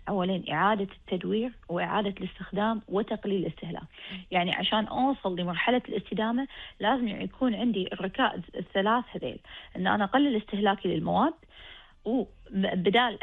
أولاً إعادة التدوير وإعادة الاستخدام وتقليل الاستهلاك. يعني عشان أوصل لمرحلة الاستدامة لازم يكون عندي الركائز الثلاث هذيل، أن أنا أقلل استهلاكي للمواد، وبدال